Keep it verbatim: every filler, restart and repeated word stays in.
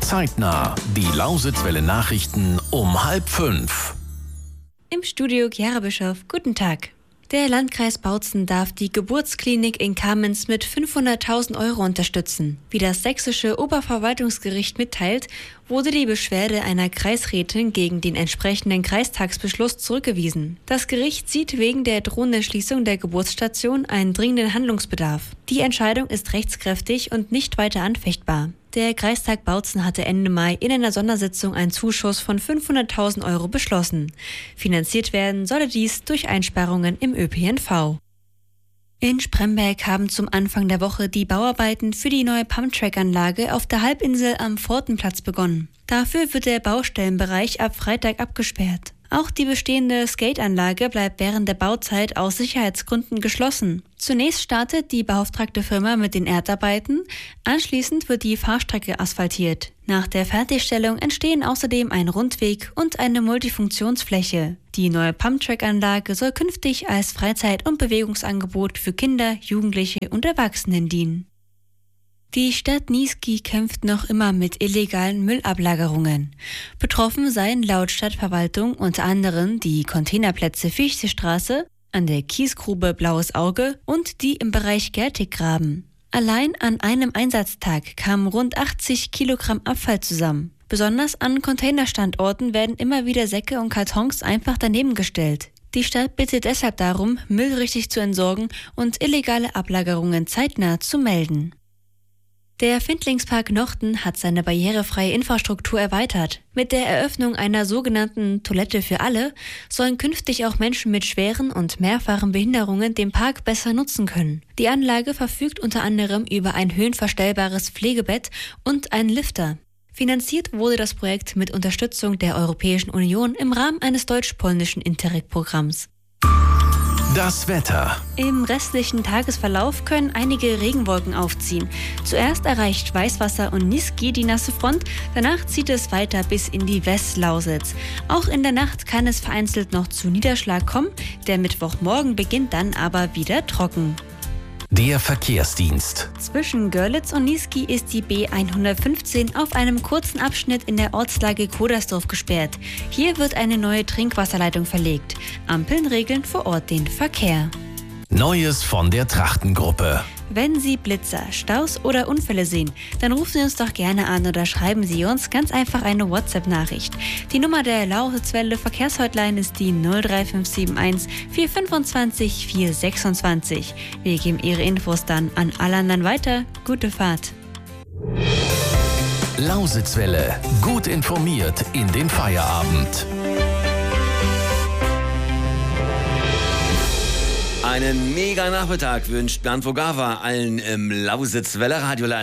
Zeitnah. Die Lausitzwelle Nachrichten um halb fünf. Im Studio Chiara Bischof. Guten Tag. Der Landkreis Bautzen darf die Geburtsklinik in Kamenz mit fünfhunderttausend Euro unterstützen. Wie das sächsische Oberverwaltungsgericht mitteilt, wurde die Beschwerde einer Kreisrätin gegen den entsprechenden Kreistagsbeschluss zurückgewiesen. Das Gericht sieht wegen der drohenden Schließung der Geburtsstation einen dringenden Handlungsbedarf. Die Entscheidung ist rechtskräftig und nicht weiter anfechtbar. Der Kreistag Bautzen hatte Ende Mai in einer Sondersitzung einen Zuschuss von fünfhunderttausend Euro beschlossen. Finanziert werden solle dies durch Einsparungen im Ö P N V. In Spremberg haben zum Anfang der Woche die Bauarbeiten für die neue Pumptrack-Anlage auf der Halbinsel am Pfortenplatz begonnen. Dafür wird der Baustellenbereich ab Freitag abgesperrt. Auch die bestehende Skateanlage bleibt während der Bauzeit aus Sicherheitsgründen geschlossen. Zunächst startet die beauftragte Firma mit den Erdarbeiten, anschließend wird die Fahrstrecke asphaltiert. Nach der Fertigstellung entstehen außerdem ein Rundweg und eine Multifunktionsfläche. Die neue Pumptrack-Anlage soll künftig als Freizeit- und Bewegungsangebot für Kinder, Jugendliche und Erwachsenen dienen. Die Stadt Niesky kämpft noch immer mit illegalen Müllablagerungen. Betroffen seien laut Stadtverwaltung unter anderem die Containerplätze Fichtestraße, an der Kiesgrube Blaues Auge und die im Bereich Gertiggraben. Allein an einem Einsatztag kamen rund achtzig Kilogramm Abfall zusammen. Besonders an Containerstandorten werden immer wieder Säcke und Kartons einfach daneben gestellt. Die Stadt bittet deshalb darum, Müll richtig zu entsorgen und illegale Ablagerungen zeitnah zu melden. Der Findlingspark Nochten hat seine barrierefreie Infrastruktur erweitert. Mit der Eröffnung einer sogenannten Toilette für alle sollen künftig auch Menschen mit schweren und mehrfachen Behinderungen den Park besser nutzen können. Die Anlage verfügt unter anderem über ein höhenverstellbares Pflegebett und einen Lifter. Finanziert wurde das Projekt mit Unterstützung der Europäischen Union im Rahmen eines deutsch-polnischen Interreg-Programms. Das Wetter. Im restlichen Tagesverlauf können einige Regenwolken aufziehen. Zuerst erreicht Weißwasser und Niesky die nasse Front, danach zieht es weiter bis in die Westlausitz. Auch in der Nacht kann es vereinzelt noch zu Niederschlag kommen, der Mittwochmorgen beginnt dann aber wieder trocken. Der Verkehrsdienst. Zwischen Görlitz und Niesky ist die B hundertfünfzehn auf einem kurzen Abschnitt in der Ortslage Kodersdorf gesperrt. Hier wird eine neue Trinkwasserleitung verlegt. Ampeln regeln vor Ort den Verkehr. Neues von der Trachtengruppe. Wenn Sie Blitzer, Staus oder Unfälle sehen, dann rufen Sie uns doch gerne an oder schreiben Sie uns ganz einfach eine WhatsApp-Nachricht. Die Nummer der Lausitzwelle Verkehrshotline ist die null drei fünf sieben eins vier fünfundzwanzig vier sechsundzwanzig. Wir geben Ihre Infos dann an alle anderen weiter. Gute Fahrt. Lausitzwelle. Gut informiert in den Feierabend. Einen mega Nachmittag wünscht Bernd Vogava allen im Lausitzwelle Radio.